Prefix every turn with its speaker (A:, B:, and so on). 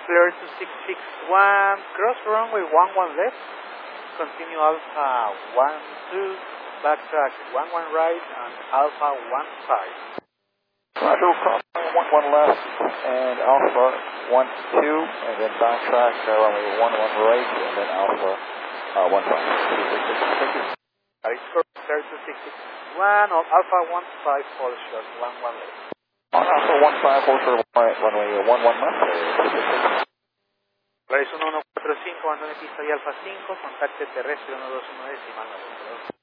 A: Flare to 661, cross runway 11 left, continue Alpha 12, backtrack 11 right, and Alpha 15.
B: Roger, cross 11 left, and Alpha 12, and then backtrack runway 11 right, and then Alpha 15. Thank you.
A: Flare to 661, on Alpha 15, full short, 11 left.
B: On Alpha 15, full short, runway 11 left.
A: Horizon 145, abandone pista y Alfa 5, contacte terrestre 121 decimal 92.